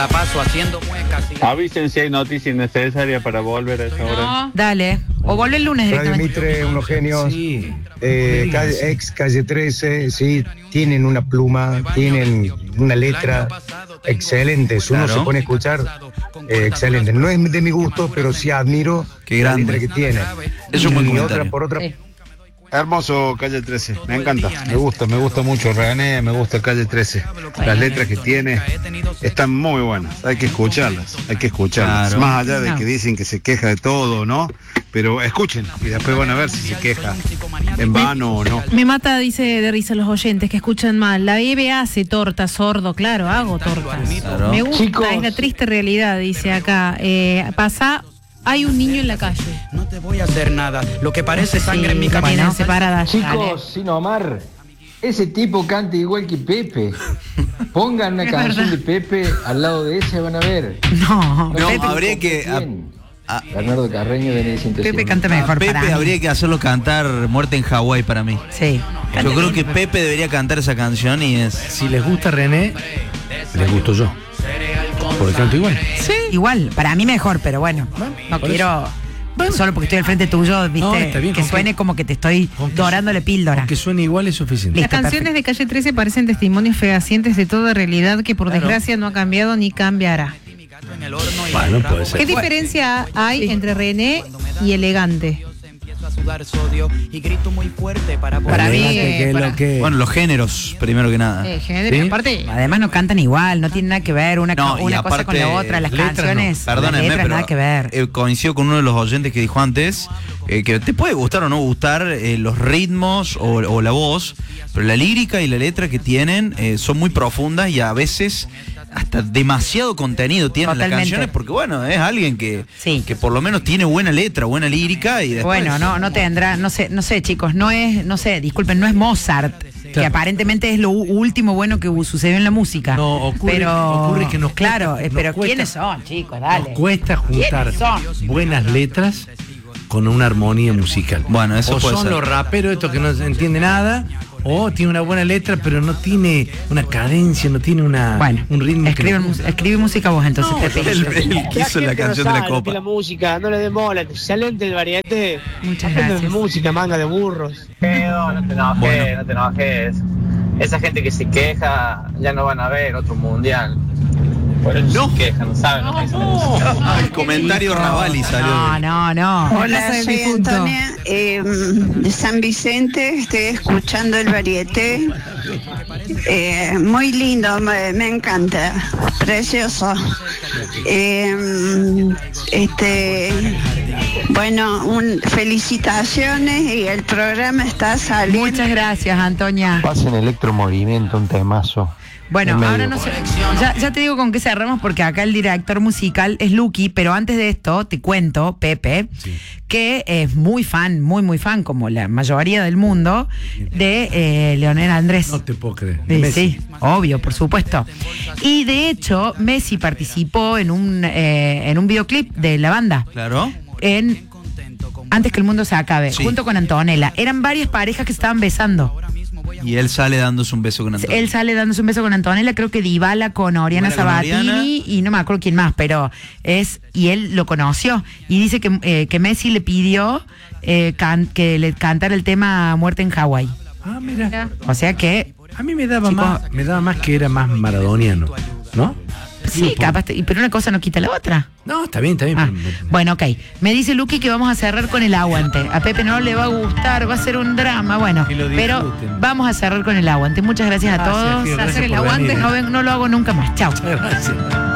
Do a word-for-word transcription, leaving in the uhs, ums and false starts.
Paso haciendo muecas. Avisen si hay noticias necesarias para volver a esa hora. No. Dale. O vuelve el lunes Radio directamente. Mitre, unos genios. Sí. Eh, calle- ex Calle trece, sí, tienen una pluma, tienen una letra excelentes. Uno Claro. se pone a escuchar, eh, excelente. No es de mi gusto, pero sí admiro Qué la grande. letra que tiene. Es un buen y comentario. otra por otra. Sí. Hermoso Calle trece, me encanta, me gusta, me gusta mucho René, me gusta Calle trece. Las letras que tiene están muy buenas, hay que escucharlas, hay que escucharlas. Claro. Más allá de No. que dicen que se queja de todo, ¿no? Pero escuchen y después van a ver si se queja en vano o no. Me mata, dice de risa los oyentes que escuchan mal. La B B hace torta, sordo, claro, hago tortas. Claro. Me gusta, Chicos. es la triste realidad, dice acá. Eh, pasa, hay un niño en la calle. No te voy a hacer nada. Lo que parece sangre en mi Sí, la tienen camino. separada. Chicos, sin Omar, ese tipo canta igual que Pepe. Pongan una Es canción verdad. de Pepe al lado de ese, van a ver. No, No, Pepe habría lo que- canta bien. a- Bernardo Carreño de ciento Pepe siete. canta A mejor para Pepe mí. habría que hacerlo cantar Muerte en Hawái para mí. Sí. Yo creo que Pepe debería cantar esa canción y es... Si les gusta René, les gusto yo. Porque canto igual. Sí. Igual, para mí mejor, pero bueno. No por quiero. Solo porque estoy al frente tuyo, viste, No, está bien, que con suene que- como que te estoy con que- dorándole píldora. Que suene igual es suficiente. Las Listo, canciones de Calle trece parecen testimonios fehacientes de toda realidad que por Claro. desgracia no ha cambiado ni cambiará. Bueno, puede ser. ¿Qué diferencia hay entre René y elegante? Empiezo a sudar sodio y grito muy fuerte para Para mí, Elegante, que es para- lo que- Bueno, los géneros, primero que nada. Eh, género, ¿Sí? aparte. Además no cantan igual, no tienen nada que ver una, No, co- y una cosa con la aparte, otra, las letras no. canciones, las Perdónenme, letras pero nada que ver. eh, coincido con uno de los oyentes que dijo antes eh, que te puede gustar o no gustar eh, los ritmos o, o la voz, pero la lírica y la letra que tienen eh, son muy profundas y a veces hasta demasiado contenido tienen las Totalmente. canciones porque bueno, es alguien que, Sí. que por lo menos tiene buena letra, buena lírica y después... Bueno, no, no tendrá, no sé, no sé, chicos, no es, no sé, disculpen, no es Mozart, que Claro. aparentemente es lo u- último bueno que u- sucedió en la música. No, ocurre- pero, ocurre que nos cuesta- claro, eh, nos pero cuesta- ¿quiénes son, chicos? Dale. Nos cuesta juntar ¿Quiénes son? buenas letras con una armonía musical. Bueno, eso o puede son ser. los raperos estos que no se entiende nada, o tiene una buena letra, pero no tiene una cadencia, no tiene una Bueno, un ritmo. que escribe, nos mus- gusta. escribe música vos entonces, Pepe. Él, él quiso la canción de la copa. La música, no le den bola, excelente el variete. Muchas Aprendan gracias. música, manga de burros. No, no te enojes, Bueno. no te enojes. Esa gente que se queja ya no van a ver otro mundial. Por eso No. se quejan, no saben lo que dicen. Ah, el comentario Ravalli salió. No, de- no, no. La Hola, casa del soy difunto. Antonia eh, de San Vicente, estoy escuchando el varieté. Eh, muy lindo, me, me encanta, precioso. Eh, este, bueno, un, felicitaciones y el programa está saliendo. Muchas gracias, Antonia. Pasen Electromovimiento, un temazo. Bueno, En medio. ahora no sé. Ya, ya te digo con qué cerramos porque acá el director musical es Lucky, pero antes de esto te cuento, Pepe, que es muy fan, muy, muy fan, como la mayoría del mundo, de eh, Leonel Andrés. No te puedo creer. Sí, Messi. sí, obvio, por supuesto. Y de hecho, Messi participó en un, eh, en un videoclip de la banda, Claro. en Antes que el mundo se acabe, Sí. junto con Antonella. Eran varias parejas que se estaban besando. Y él sale dándose un beso con Antonio. Él sale dándose un beso con Antonella, creo que Dybala con Oriana Dybala con Sabatini Oriana. y no me acuerdo quién más, pero es, y él lo conoció y dice que, eh, que Messi le pidió eh, can- que le cantara el tema Muerte en Hawái. Ah, mira. O sea que, A mí me daba Chicos. más, me daba más que era más maradoniano, ¿no? sí, capaz, te- pero una cosa no quita la otra. No, está bien, está bien. Ah, pero- bueno, ok. Me dice Luqui que vamos a cerrar con el aguante. A Pepe no le va a gustar, va a ser un drama. Bueno, Que lo pero disfruten. vamos a cerrar con el aguante. Muchas gracias a Gracias, todos. Fío, gracias Hacer el por aguante. venir. No, ven- no lo hago nunca más. Chao. Gracias.